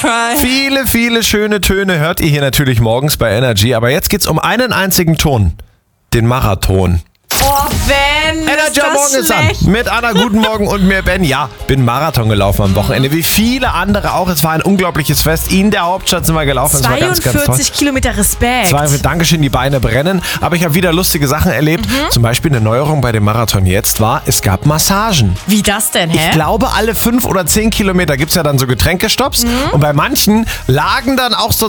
Viele, viele schöne Töne hört ihr hier natürlich morgens bei Energy. Aber jetzt geht's um einen einzigen Ton. Den Marathon. Oh, Ben, Energy am Morgen ist schlecht. an. Mit Anna, guten Morgen und mir, Ben. Ja, bin Marathon gelaufen am Wochenende. Wie viele andere auch. Es war ein unglaubliches Fest. In der Hauptstadt sind wir gelaufen. Es war ganz, ganz toll. 42 Kilometer, Respekt. Dankeschön, die Beine brennen. Aber ich habe wieder lustige Sachen erlebt. Zum Beispiel eine Neuerung bei dem Marathon jetzt war, es gab Massagen. Wie das denn, hä? Ich glaube, alle 5 oder 10 Kilometer gibt es ja dann so Getränkestopps. Und bei manchen lagen dann auch so